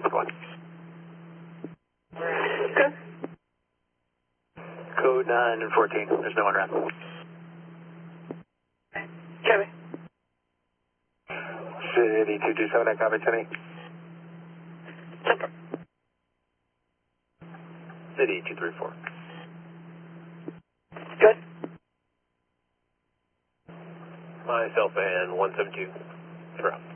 1. Good. Code 9 and 14. There's no one around. Copy. City 227, I copy, City. Temper. City 234. Good. Myself and 172. Throughout.